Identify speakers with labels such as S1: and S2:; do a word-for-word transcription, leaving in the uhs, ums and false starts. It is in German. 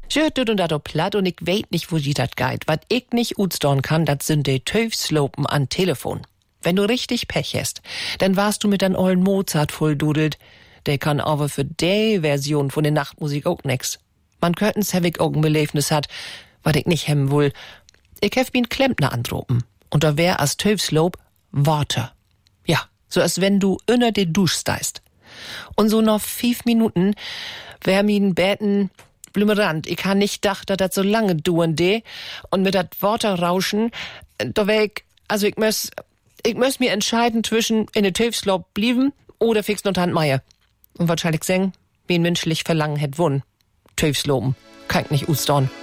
S1: Schüt und dat platt und ich weet nicht, wo die dat geht. Wat ich nicht utstorn kann, dat sind de Töfslopen an Telefon. Wenn du richtig Pech hast, dann warst du mit dein ollen Mozart volldudelt. Der kann aber für die Version von der Nachtmusik auch nix. Man könnten's hewig auch ein Belebnis hat, wat ich nicht hemmen will. Ich hef mir Klempner andropen. Und da wär as Töfslob Worte. Ja, so als wenn du inner de Dusch steist. Und so noch fünf Minuten wär min Beten blümerant. Ich han nicht dacht, dass dat so lange duren de. Und mit dat Worte rauschen, da wär ich, also ich mös, ich mös mir entscheiden zwischen in de Töfslob blieben oder fix und Hand Meier. Und wahrscheinlich seng, wie ein menschlich Verlangen hätt wun. Töfsloben, kann ich nicht ustorn.